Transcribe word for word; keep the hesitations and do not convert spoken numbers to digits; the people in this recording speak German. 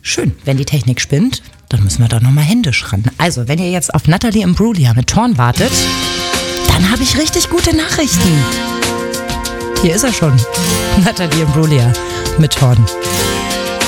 Schön, wenn die Technik spinnt, dann müssen wir doch nochmal händisch ran. Also, wenn ihr jetzt auf Natalie Imbruglia mit Torn wartet, dann habe ich richtig gute Nachrichten. Hier ist er schon, Natalie Imbruglia mit Torn.